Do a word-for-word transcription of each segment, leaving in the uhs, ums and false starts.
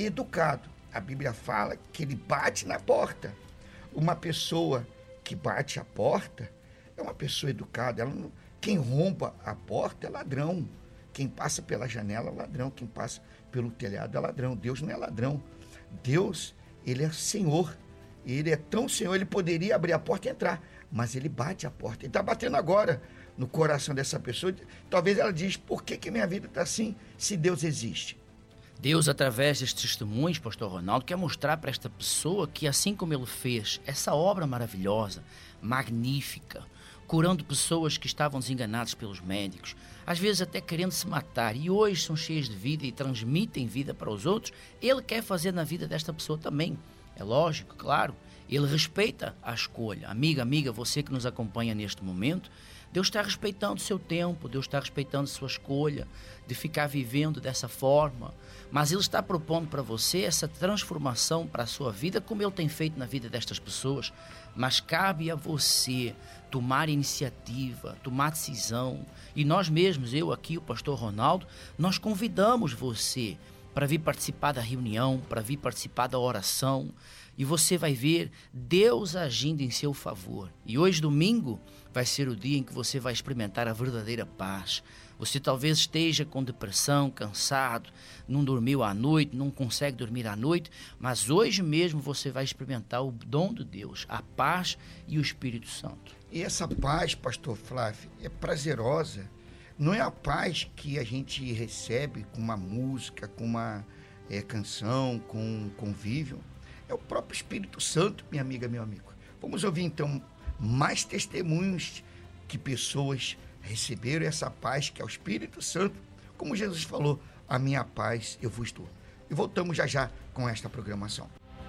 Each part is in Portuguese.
educado. A Bíblia fala que ele bate na porta. Uma pessoa que bate a porta é uma pessoa educada. Ela não, quem rouba a porta é ladrão. Quem passa pela janela é ladrão. Quem passa pelo telhado é ladrão. Deus não é ladrão. Deus, ele é Senhor. Ele é tão Senhor, ele poderia abrir a porta e entrar, mas ele bate a porta. Ele está batendo agora no coração dessa pessoa. Talvez ela diz, por que, que minha vida está assim, se Deus existe? Deus, através destes testemunhos, pastor Ronaldo, quer mostrar para esta pessoa que, assim como ele fez essa obra maravilhosa, magnífica, curando pessoas que estavam desenganadas pelos médicos, às vezes até querendo se matar, e hoje são cheias de vida e transmitem vida para os outros, ele quer fazer na vida desta pessoa também. É lógico, claro, ele respeita a escolha. Amiga, amiga, você que nos acompanha neste momento, Deus está respeitando o seu tempo, Deus está respeitando a sua escolha de ficar vivendo dessa forma, mas Ele está propondo para você essa transformação para a sua vida, como Ele tem feito na vida destas pessoas, mas cabe a você tomar iniciativa, tomar decisão, e nós mesmos, eu aqui, o pastor Ronaldo, nós convidamos você para vir participar da reunião, para vir participar da oração, e você vai ver Deus agindo em seu favor. E hoje, domingo, vai ser o dia em que você vai experimentar a verdadeira paz. Você talvez esteja com depressão, cansado, não dormiu à noite, não consegue dormir à noite, mas hoje mesmo você vai experimentar o dom de Deus, a paz e o Espírito Santo. E essa paz, pastor Flávio, é prazerosa. Não é a paz que a gente recebe com uma música, com uma é, canção, com um convívio. É o próprio Espírito Santo, minha amiga, meu amigo. Vamos ouvir então mais testemunhos que pessoas receberam essa paz que é o Espírito Santo. Como Jesus falou, a minha paz eu vos dou. E voltamos já já com esta programação.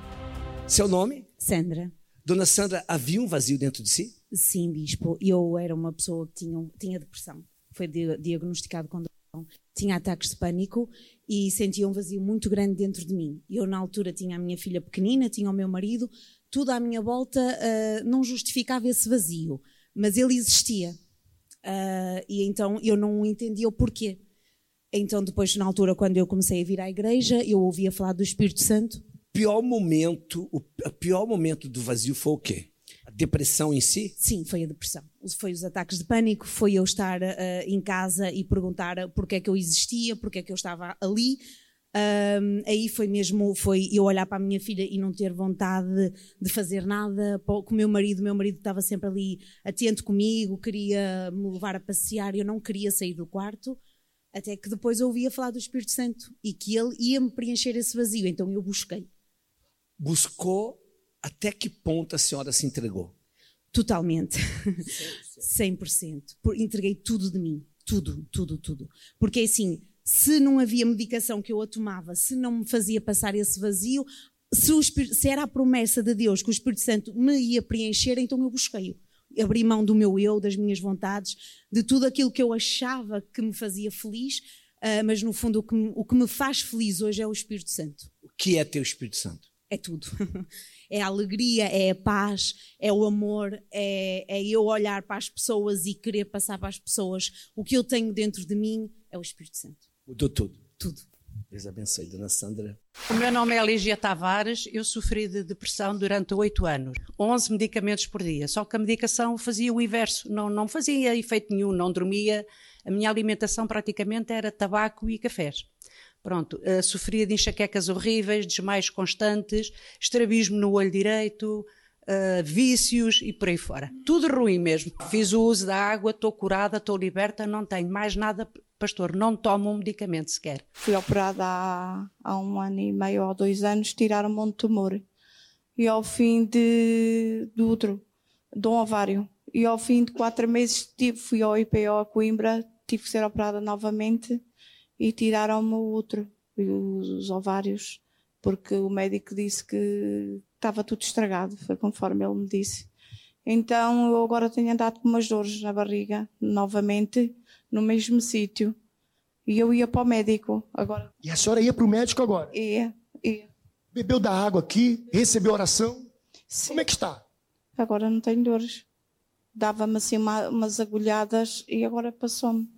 Seu nome? Sandra. Dona Sandra, havia um vazio dentro de si? Sim, bispo. Eu era uma pessoa que tinha, tinha depressão. Foi diagnosticado com depressão. Tinha ataques de pânico e sentia um vazio muito grande dentro de mim. Eu, na altura, tinha a minha filha pequenina, tinha o meu marido. Tudo à minha volta uh, não justificava esse vazio, mas ele existia. Uh, e então eu não entendia o porquê. Então depois, na altura, quando eu comecei a vir à igreja, eu ouvia falar do Espírito Santo. Pior momento, o pior momento do vazio foi o quê? A depressão em si? Sim, foi a depressão. Foi os ataques de pânico, foi eu estar uh, em casa e perguntar porque é que eu existia, porque é que eu estava ali. Um, aí foi mesmo, foi eu olhar para a minha filha e não ter vontade de, de fazer nada com o meu marido. Meu marido estava sempre ali atento comigo, queria me levar a passear, eu não queria sair do quarto, até que depois eu ouvia falar do Espírito Santo e que ele ia-me preencher esse vazio, então eu busquei. Buscou? Até que ponto a senhora se entregou? Totalmente, cem por cento. Entreguei tudo de mim, tudo, tudo, tudo, porque assim, se não havia medicação que eu a tomava, se não me fazia passar esse vazio, se, o Espírito, se era a promessa de Deus que o Espírito Santo me ia preencher, então eu busquei-o. Abri mão do meu eu, das minhas vontades, de tudo aquilo que eu achava que me fazia feliz, uh, mas no fundo o que, me, o que me faz feliz hoje é o Espírito Santo. O que é ter o Espírito Santo? É tudo. É a alegria, é a paz, é o amor, é, é eu olhar para as pessoas e querer passar para as pessoas o que eu tenho dentro de mim, é o Espírito Santo. Mudou tudo. Tudo. Deus abençoe, Dona Sandra. O meu nome é Lígia Tavares, eu sofri de depressão durante oito anos, onze medicamentos por dia, só que a medicação fazia o inverso, não, não fazia efeito nenhum, não dormia, a minha alimentação praticamente era tabaco e cafés. Pronto, uh, sofria de enxaquecas horríveis, desmaios constantes, estrabismo no olho direito, uh, vícios e por aí fora. Tudo ruim mesmo. Fiz o uso da água, estou curada, estou liberta, não tenho mais nada, pastor, não tomo um medicamento sequer. Fui operada há, há um ano e meio ou dois anos, tiraram-me um tumor. E ao fim de, do útero, de um ovário. E ao fim de quatro meses tive, fui ao I P O a Coimbra, tive que ser operada novamente. E tiraram-me o útero e os ovários, porque o médico disse que estava tudo estragado, foi conforme ele me disse. Então eu agora tenho andado com umas dores na barriga, novamente, no mesmo sítio. E eu ia para o médico agora. E a senhora ia para o médico agora? Ia, ia. Bebeu da água aqui, recebeu oração? Sim. Como é que está? Agora não tenho dores. Dava-me assim uma, umas agulhadas e agora passou-me.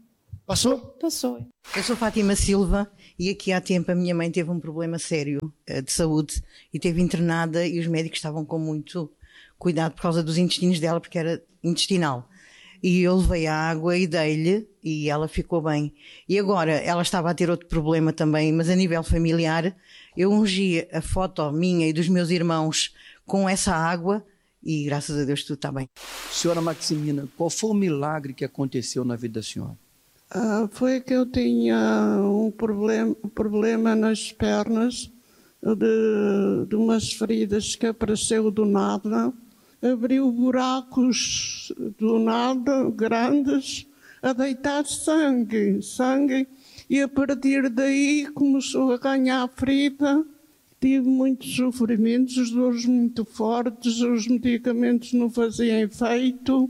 Passou? Passou. Eu sou Fátima Silva e aqui há tempo a minha mãe teve um problema sério uh, de saúde e esteve internada e os médicos estavam com muito cuidado por causa dos intestinos dela, porque era intestinal. E eu levei a água e dei-lhe e ela ficou bem. E agora ela estava a ter outro problema também, mas a nível familiar, eu ungi a foto minha e dos meus irmãos com essa água e graças a Deus tudo está bem. Senhora Maximina, qual foi o milagre que aconteceu na vida da senhora? Ah, foi que eu tinha um problema, problema nas pernas, de, de umas feridas que apareceu do nada. Abriu buracos do nada, grandes, a deitar sangue, sangue. E a partir daí começou a ganhar ferida. Tive muitos sofrimentos, as dores muito fortes, os medicamentos não faziam efeito.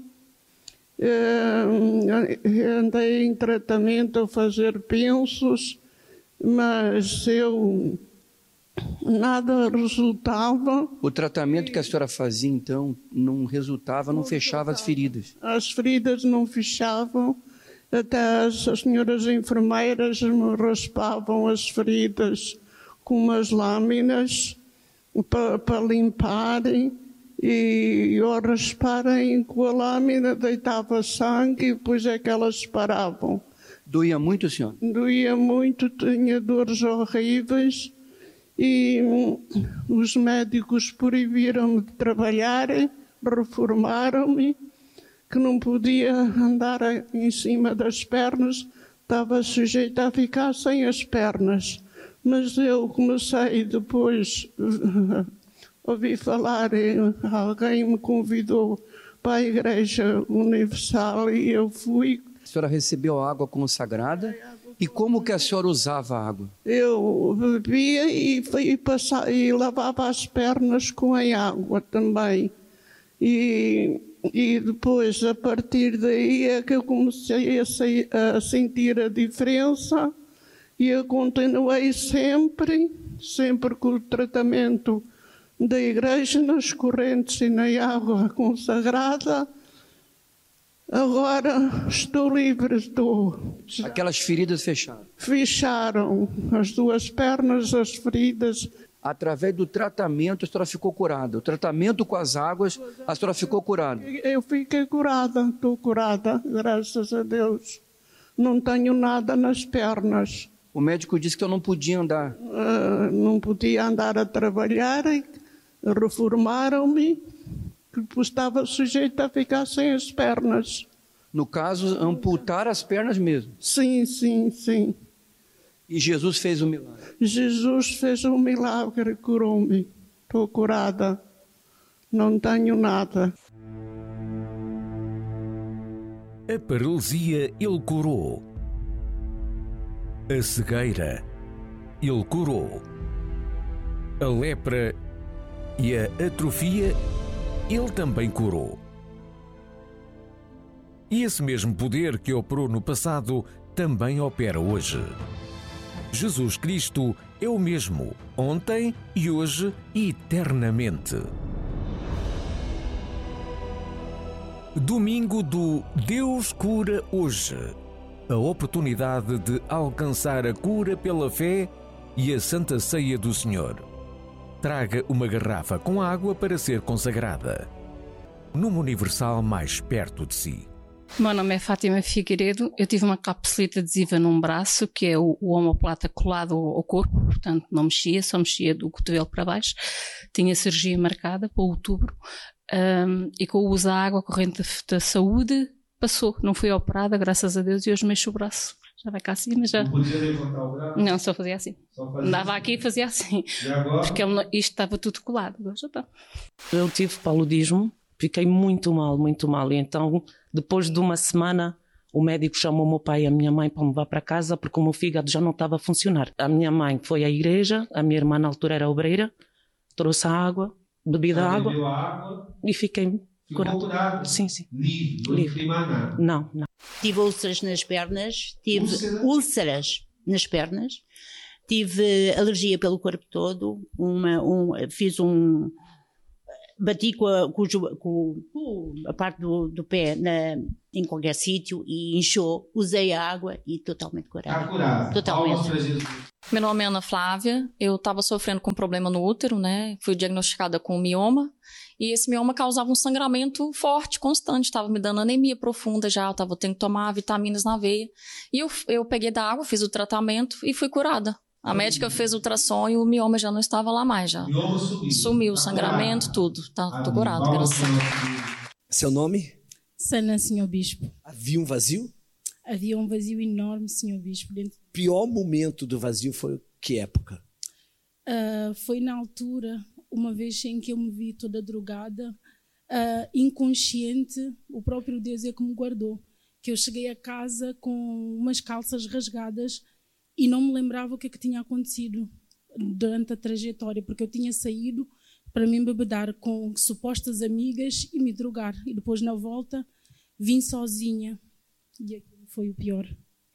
Uh, andei em tratamento a fazer pensos, mas eu nada resultava. O tratamento que a senhora fazia, então, não resultava, não, não fechava resultava. As feridas? As feridas não fechavam, até as, as senhoras enfermeiras me raspavam as feridas com umas lâminas para pa limparem. E ao rasparem com a lâmina deitava sangue e depois é que elas paravam. Doía muito, senhor? Doía muito, tinha dores horríveis e os médicos proibiram-me de trabalhar, reformaram-me, que não podia andar em cima das pernas, estava sujeita a ficar sem as pernas. Mas eu comecei depois... Ouvi falar, alguém me convidou para a Igreja Universal e eu fui. A senhora recebeu a água consagrada? E como que a senhora usava a água? Eu bebia e, e, passava, e lavava as pernas com a água também. E, e depois, a partir daí, é que eu comecei a, se, a sentir a diferença e eu continuei sempre, sempre com o tratamento da igreja, nas correntes e na água consagrada. Agora estou livre, estou... Aquelas feridas fecharam? Fecharam as duas pernas, as feridas. Através do tratamento a senhora ficou curada. O tratamento com as águas, a senhora ficou curada? Eu fiquei curada, estou curada, graças a Deus. Não tenho nada nas pernas. O médico disse que eu não podia andar. Uh, não podia andar a trabalhar. Reformaram-me, que estava sujeita a ficar sem as pernas. No caso, amputar as pernas mesmo? Sim, sim, sim. E Jesus fez um milagre? Jesus fez um milagre, curou-me. Estou curada, não tenho nada. A paralisia ele curou. A cegueira ele curou. A lepra e a atrofia ele também curou. E esse mesmo poder que operou no passado também opera hoje. Jesus Cristo é o mesmo, ontem e hoje e eternamente. Domingo do Deus Cura Hoje. A oportunidade de alcançar a cura pela fé e a Santa Ceia do Senhor. Traga uma garrafa com água para ser consagrada. Numa Universal mais perto de si. O meu nome é Fátima Figueiredo. Eu tive uma capsulite adesiva num braço, que é o, o omoplata colado ao, ao corpo, portanto não mexia, só mexia do cotovelo para baixo. Tinha cirurgia marcada para outubro um, e com o uso da água corrente da, da saúde passou. Não fui operada, graças a Deus, e hoje mexo o braço. Já vai cá acima, já. Não podia levantar o braço? Não, só fazia assim. Só fazia Andava assim. aqui e fazia assim. E agora? Porque ele, isto estava tudo colado. Agora já está. Eu tive paludismo, fiquei muito mal, muito mal. E então, depois de uma semana, o médico chamou o meu pai e a minha mãe para me levar para casa porque o meu fígado já não estava a funcionar. A minha mãe foi à igreja, a minha irmã na altura era obreira, trouxe a água, bebi da água, água e fiquei curada. curada. Sim, sim. Livre, não Livre. tem mais nada. Não, não. Tive úlceras nas pernas, tive Úlceras? úlceras nas pernas, tive alergia pelo corpo todo, uma, um, fiz um... bati com a, com o jo- com- com a parte do, do pé na, em qualquer sítio e inchou. Usei a água e totalmente curada. Está curado. Totalmente. Palmas para Jesus. Meu nome é Ana Flávia, eu estava sofrendo com problema no útero, né? Fui diagnosticada com mioma e esse mioma causava um sangramento forte, constante, estava me dando anemia profunda já, eu estava tendo que tomar vitaminas na veia. E eu, eu peguei da água, fiz o tratamento e fui curada. A médica fez o ultrassom e o mioma já não estava lá mais já. Mioma sumiu. Sumiu o Tá sangramento, tudo. Tá, tô Amém. curada, Palmas graças a para Deus. Jesus. Seu nome? Sana, senhor Bispo. Havia um vazio? Havia um vazio enorme, senhor Bispo. Dentro... O pior momento do vazio foi que época? Uh, foi na altura, uma vez em que eu me vi toda drogada, uh, inconsciente, o próprio Deus é que me guardou. Que eu cheguei a casa com umas calças rasgadas e não me lembrava o que é que tinha acontecido durante a trajetória, porque eu tinha saído para me embebedar com supostas amigas e me drogar. E depois, na volta, vim sozinha. E aquilo foi o pior.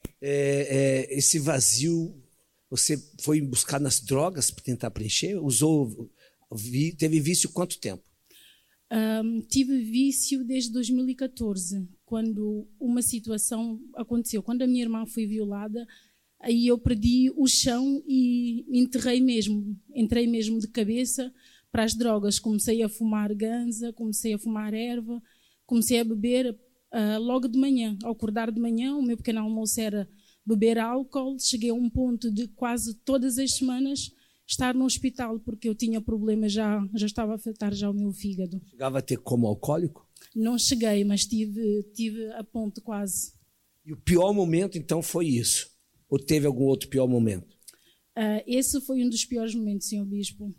É, é, esse vazio, você foi buscar nas drogas para tentar preencher? Usou, vi, teve vício quanto tempo? Um, tive vício desde dois mil e catorze, quando uma situação aconteceu. Quando a minha irmã foi violada, aí eu perdi o chão e enterrei mesmo. Entrei mesmo de cabeça para as drogas. Comecei a fumar ganza, comecei a fumar erva, comecei a beber uh, logo de manhã. Ao acordar de manhã, o meu pequeno almoço era beber álcool. Cheguei a um ponto de quase todas as semanas estar no hospital, porque eu tinha problemas, já, já estava a afetar já o meu fígado. Chegava a ter como alcoólico? Não cheguei, mas tive, tive a ponto quase. E o pior momento, então, foi isso? Ou teve algum outro pior momento? Uh, esse foi um dos piores momentos, senhor Bispo.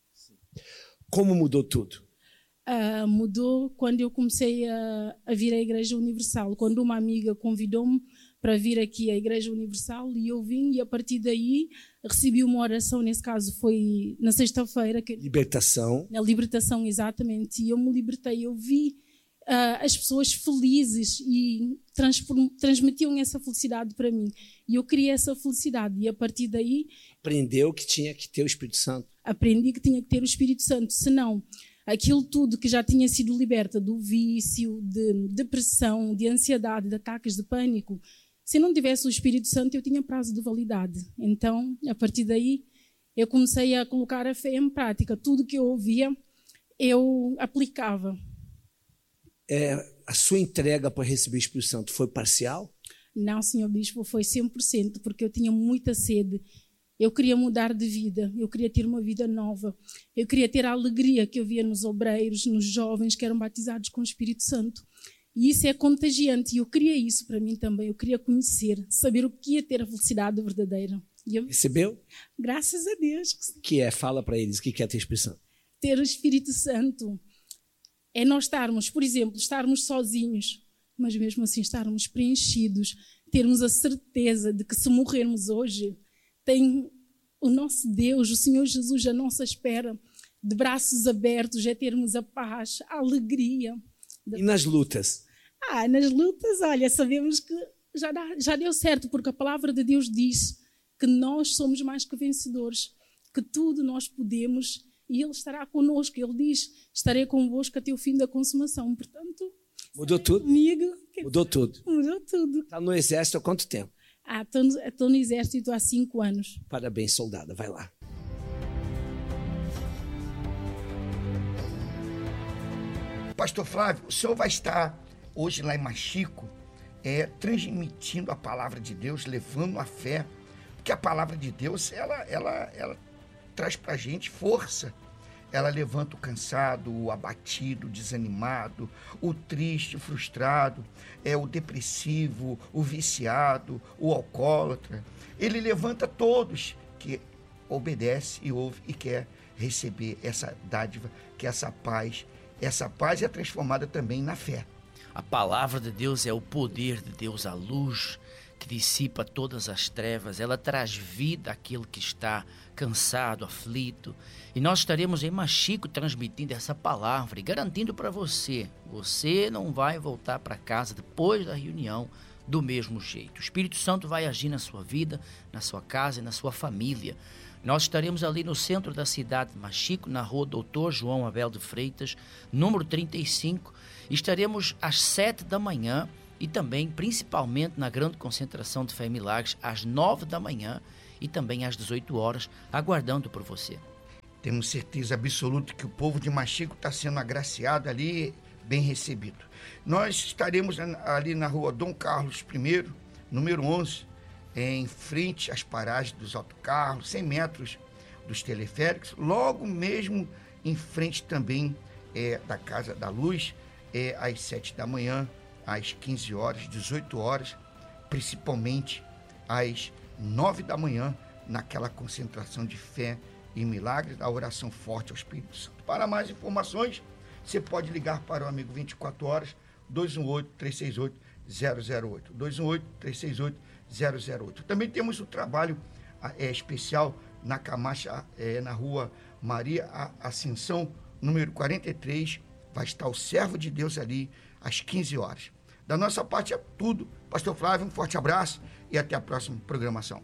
Como mudou tudo? Uh, mudou quando eu comecei a, a vir à Igreja Universal. Quando uma amiga convidou-me para vir aqui à Igreja Universal e eu vim, e a partir daí recebi uma oração, nesse caso foi na sexta-feira. Que, libertação. Na libertação, exatamente. E eu me libertei, eu vi uh, as pessoas felizes e transmitiam essa felicidade para mim. E eu queria essa felicidade e a partir daí... Aprendeu que tinha que ter o Espírito Santo. Aprendi que tinha que ter o Espírito Santo, senão aquilo tudo que já tinha sido liberta do vício, de depressão, de ansiedade, de ataques de pânico, se não tivesse o Espírito Santo eu tinha prazo de validade. Então, a partir daí, eu comecei a colocar a fé em prática. Tudo que eu ouvia, eu aplicava. É, a sua entrega para receber o Espírito Santo foi parcial? Não, senhor Bispo, foi cem por cento, porque eu tinha muita sede. Eu queria mudar de vida, eu queria ter uma vida nova. Eu queria ter a alegria que eu via nos obreiros, nos jovens que eram batizados com o Espírito Santo. E isso é contagiante, e eu queria isso para mim também. Eu queria conhecer, saber o que é ter a felicidade verdadeira. E eu, recebeu? Graças a Deus. O que é? Fala para eles, o que é ter o Espírito Santo? Ter o Espírito Santo é nós estarmos, por exemplo, estarmos sozinhos, mas mesmo assim estarmos preenchidos, termos a certeza de que se morrermos hoje, tem o nosso Deus, o Senhor Jesus à nossa espera, de braços abertos, é termos a paz, a alegria. E nas lutas? Ah, nas lutas, olha, sabemos que já, dá, já deu certo, porque a palavra de Deus diz que nós somos mais que vencedores, que tudo nós podemos e Ele estará conosco. Ele diz, estarei convosco até o fim da consumação. Portanto, mudou tudo? Comigo, mudou tudo? Mudou tudo. Está no exército há quanto tempo? Ah, estou no, estou no exército há cinco anos. Parabéns, soldada. Vai lá. Pastor Flávio, o senhor vai estar hoje lá em Machico, é, transmitindo a palavra de Deus, levando a fé, porque a palavra de Deus, ela, ela, ela traz pra gente força. Ela levanta o cansado, o abatido, o desanimado, o triste, o frustrado, é, o depressivo, o viciado, o alcoólatra. Ele levanta todos que obedece e ouve e quer receber essa dádiva, que é essa paz. Essa paz é transformada também na fé. A palavra de Deus é o poder de Deus, a luz que dissipa todas as trevas. Ela traz vida àquele que está cansado, aflito. E nós estaremos em Machico transmitindo essa palavra e garantindo para você, você não vai voltar para casa depois da reunião do mesmo jeito. O Espírito Santo vai agir na sua vida, na sua casa e na sua família. Nós estaremos ali no centro da cidade de Machico, na rua Doutor João Abel de Freitas, número trinta e cinco. Estaremos às sete da manhã e também, principalmente, na grande concentração de Fé e Milagres, às nove da manhã e também às dezoito horas, aguardando por você. Temos certeza absoluta que o povo de Machico está sendo agraciado ali, bem recebido. Nós estaremos ali na rua Dom Carlos I, número onze, em frente às paragens dos autocarros, cem metros dos teleféricos, logo mesmo em frente também é, da Casa da Luz, é, às sete da manhã, às quinze horas, dezoito horas, principalmente às nove da manhã, naquela concentração de fé e milagres, da oração forte ao Espírito Santo. Para mais informações, você pode ligar para o amigo vinte e quatro horas, dois um oito, três seis oito, zero zero oito, dois um oito, três seis oito, zero zero oito. Também temos o trabalho é, especial na Camacha, é, na rua Maria Ascensão, número quarenta e três, vai estar o servo de Deus ali às quinze horas. Da nossa parte é tudo. Pastor Flávio, um forte abraço e até a próxima programação.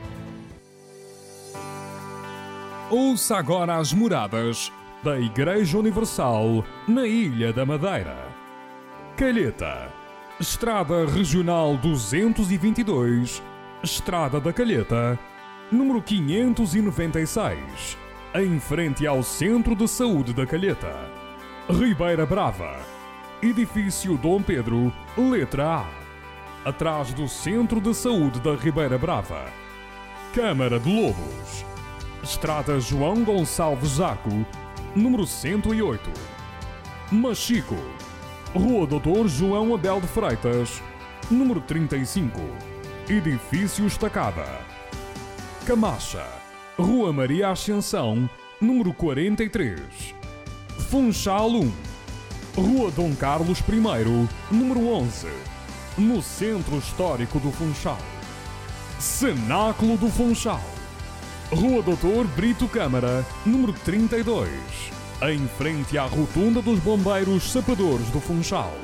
Ouça agora as moradas da Igreja Universal na Ilha da Madeira. Calheta, Estrada Regional duzentos e vinte e dois, Estrada da Calheta, número quinhentos e noventa e seis, em frente ao Centro de Saúde da Calheta. Ribeira Brava, Edifício Dom Pedro, letra A, atrás do Centro de Saúde da Ribeira Brava. Câmara de Lobos, Estrada João Gonçalves Zaco, número cento e oito. Machico, Rua Doutor João Abel de Freitas, número trinta e cinco, Edifício Estacada. Camacha, Rua Maria Ascensão, número quarenta e três. Funchal um, Rua Dom Carlos I, número onze, no Centro Histórico do Funchal. Cenáculo do Funchal, Rua Doutor Brito Câmara, número trinta e dois, em frente à Rotunda dos Bombeiros Sapadores do Funchal.